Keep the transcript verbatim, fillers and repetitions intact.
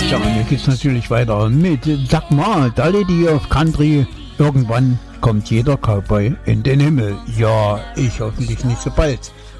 Ja, und jetzt geht's natürlich weiter mit Sag mal, da Lady of Country. Irgendwann kommt jeder Cowboy in den Himmel. Ja, ich hoffentlich nicht so bald.